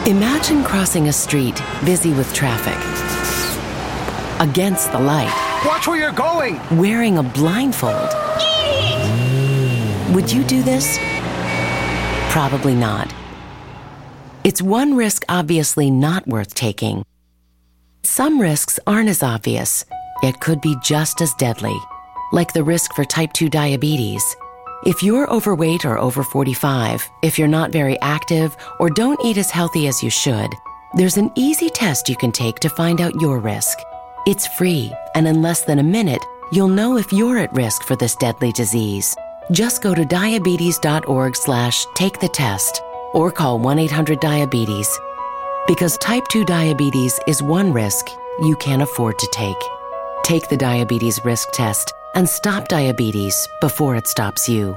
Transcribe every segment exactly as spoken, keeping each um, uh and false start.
Imagine crossing a street busy with traffic. Against the light. Watch where you're going! Wearing a blindfold. Would you do this? Probably not. It's one risk obviously not worth taking. Some risks aren't as obvious, yet could be just as deadly, like the risk for type two diabetes. If you're overweight or over forty-five, if you're not very active, or don't eat as healthy as you should, there's an easy test you can take to find out your risk. It's free, and in less than a minute, you'll know if you're at risk for this deadly disease. Just go to diabetes.org slash take the test or call one eight hundred diabetes. Because type two diabetes is one risk you can't afford to take. Take the diabetes risk test and stop diabetes before it stops you.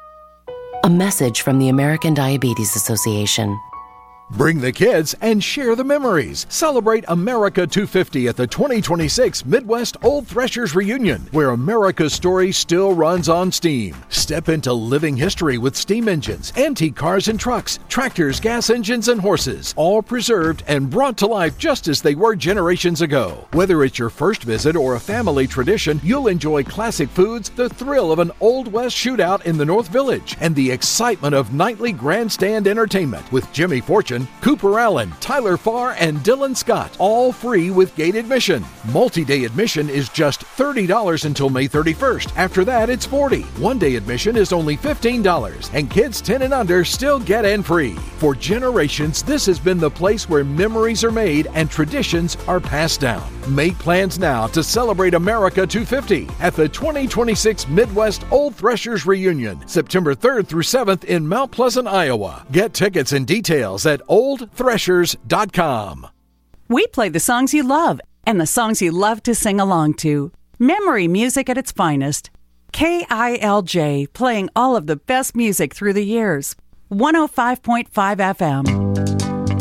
A message from the American Diabetes Association. Bring the kids and share the memories. Celebrate America two fifty at the twenty twenty-six Midwest Old Threshers Reunion, where America's story still runs on steam. Step into living history with steam engines, antique cars and trucks, tractors, gas engines, and horses, all preserved and brought to life just as they were generations ago. Whether it's your first visit or a family tradition, you'll enjoy classic foods, the thrill of an Old West shootout in the North Village, and the excitement of nightly grandstand entertainment with Jimmy Fortune, Cooper Allen, Tyler Farr, and Dylan Scott, all free with gate admission. Multi-day admission is just thirty dollars until May thirty-first. After that, it's forty dollars. One-day admission is only fifteen dollars, and kids ten and under still get in free. For generations, this has been the place where memories are made and traditions are passed down. Make plans now to celebrate America two fifty at the twenty twenty-six Midwest Old Threshers Reunion, September third through seventh in Mount Pleasant, Iowa. Get tickets and details at old threshers dot com. We play the songs you love and the songs you love to sing along to. Memory music at its finest. K I L J, playing all of the best music through the years. one oh five point five F M.